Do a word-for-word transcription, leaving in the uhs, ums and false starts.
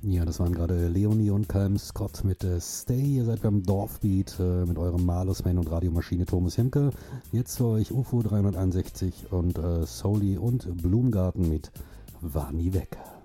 Ja, das waren gerade Leonie und Calm Scott mit äh, Stay. Ihr seid beim Dorfbeat äh, mit eurem Malus-Man und Radiomaschine Thomas Hemke. Jetzt für euch U F O dreihunderteinundsechzig und äh, Soli und Blumgarten mit War nie weg.